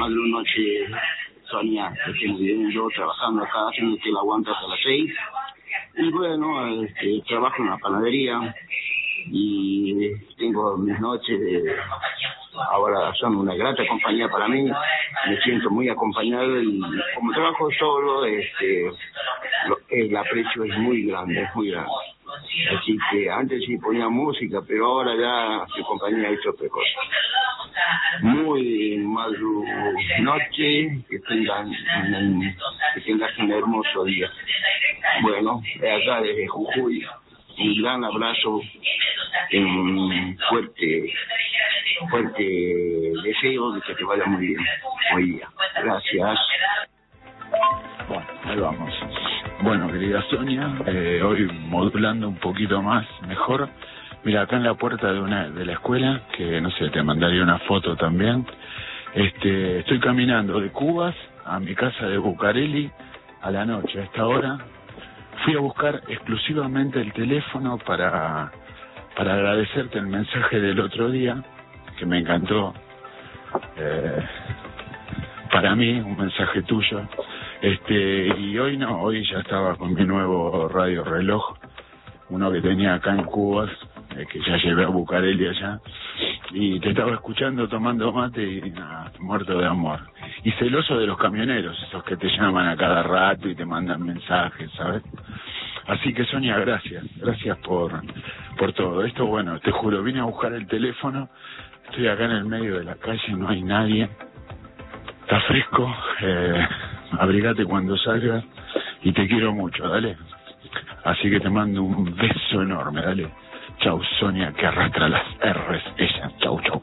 más de una noche, Sonia, que muy bien, yo trabajando acá, haciendo que la aguanta hasta las 6. Y bueno, trabajo en la panadería y tengo mis noches ahora son una grata compañía para mí, me siento muy acompañado y como trabajo solo, el aprecio es muy grande, es muy grande. Así que antes sí ponía música, pero ahora ya mi compañía ha hecho otra cosa. Muy mal noche, que tengas un hermoso día. Bueno, de acá desde Jujuy, un gran abrazo, un fuerte deseo de que te vaya muy bien hoy día. Gracias. Bueno, ahí vamos. Bueno, querida Sonia, hoy modulando un poquito más, mejor. Mira, acá en la puerta de la escuela, que no sé, te mandaría una foto también. Estoy caminando de Cubas a mi casa de Bucareli a la noche, a esta hora. Fui a buscar exclusivamente el teléfono para agradecerte el mensaje del otro día, que me encantó. Para mí, un mensaje tuyo. Y hoy no, hoy ya estaba con mi nuevo radio reloj, uno que tenía acá en Cubas, que ya llevé a Bucareli allá, y te estaba escuchando tomando mate y muerto de amor. Y celoso de los camioneros, esos que te llaman a cada rato y te mandan mensajes, ¿sabes? Así que Sonia, gracias por todo esto. Bueno, te juro, vine a buscar el teléfono, estoy acá en el medio de la calle, no hay nadie, está fresco, abrigate cuando salgas y te quiero mucho, dale. Así que te mando un beso enorme, dale. Chau, Sonia, que arrastra las R's ella. Chau, chau.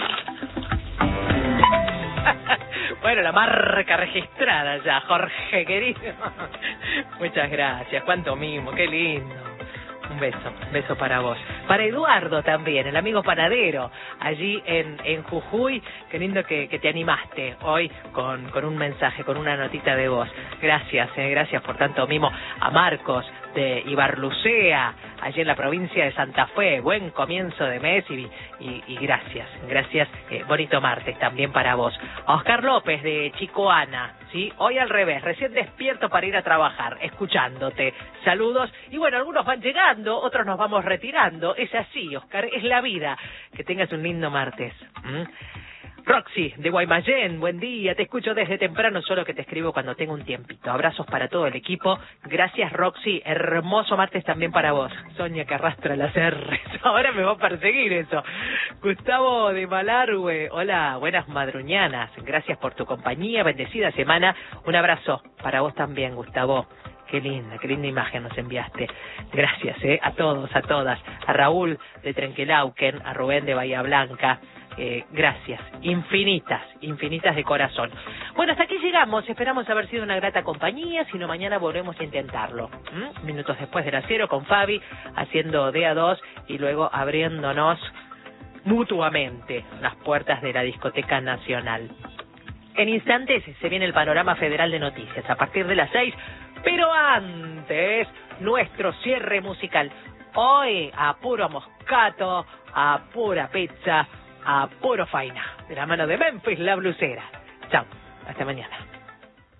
Bueno, la marca registrada ya, Jorge querido. Muchas gracias, cuánto mimo, qué lindo. Un beso para vos. Para Eduardo también, el amigo panadero, allí en Jujuy. Qué lindo que te animaste hoy con un mensaje, con una notita de voz. Gracias por tanto mimo. A Marcos de Ibarlucea, allí en la provincia de Santa Fe. Buen comienzo de mes y gracias. Bonito martes también para vos. A Oscar López de Chicoana, ¿sí? Hoy al revés, recién despierto para ir a trabajar, escuchándote. Saludos. Y bueno, algunos van llegando, otros nos vamos retirando. Es así, Oscar, es la vida. Que tengas un lindo martes. Roxy, de Guaymallén, buen día, te escucho desde temprano, solo que te escribo cuando tengo un tiempito. Abrazos para todo el equipo. Gracias, Roxy, hermoso martes también para vos. Sonia, que arrastra las R's, ahora me va a perseguir eso. Gustavo de Malargüe, hola, buenas madruñanas, gracias por tu compañía, bendecida semana. Un abrazo para vos también, Gustavo. Qué linda imagen nos enviaste. Gracias, a todos, a todas. A Raúl de Trenquelauquen, a Rubén de Bahía Blanca. Gracias, infinitas de corazón. Bueno, hasta aquí llegamos, esperamos haber sido una grata compañía, si no mañana volvemos a intentarlo. Minutos después de las 0 con Fabi, haciendo de a 2 y luego abriéndonos mutuamente las puertas de la Discoteca Nacional. En instantes se viene el panorama federal de noticias a partir de las 6, pero antes, nuestro cierre musical. Hoy a puro moscato, a pura pizza, a puro faina, de la mano de Memphis la Blusera. Chao, hasta mañana.